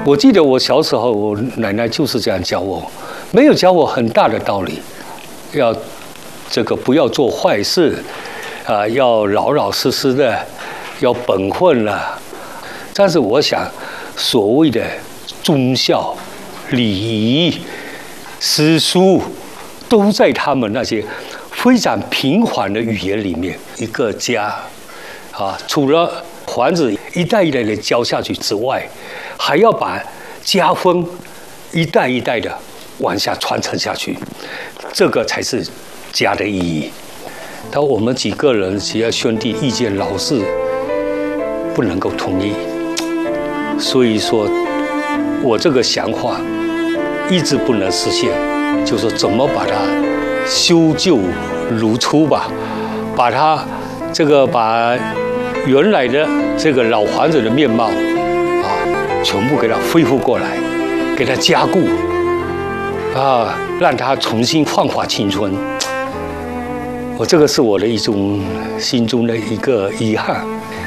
我记得我小时候，我奶奶就是这样教我，没有教我很大的道理，要不要做坏事，要老老实实的，要本分了。但是我想，所谓的忠孝、礼仪、诗书，都在他们那些非常平缓的语言里面。一个家，除了房子一代一代的教下去之外，还要把家风一代一代的往下传承下去，这个才是家的意义。但我们几个人几个兄弟意见老是不能够统一，所以说我这个想法一直不能实现，就是怎么把它修旧如初吧，把它把原来的这个老房子的面貌全部给它恢复过来，给它加固让它重新焕发青春。这个是我的一种心中的一个遗憾。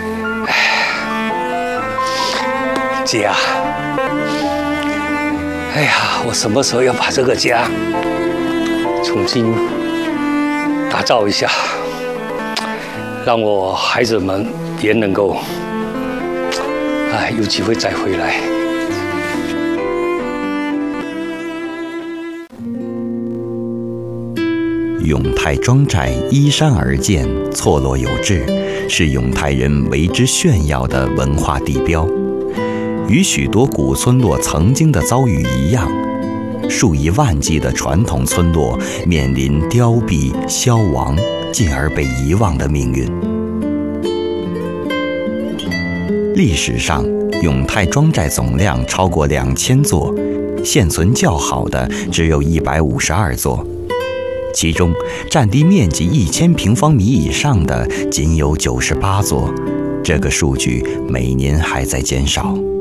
家，哎呀，我什么时候要把这个家重新打造一下，让我孩子们也能够有机会再回来。 永泰庄寨依山而建，错落有致，是永泰人为之炫耀的文化地标。与许多古村落曾经的遭遇一样，数以万计的传统村落面临凋敝、消亡，进而被遗忘的命运。历史上，永泰庄寨总量超过2000座，现存较好的只有152座，其中占地面积1000平方米以上的仅有98座，这个数据每年还在减少。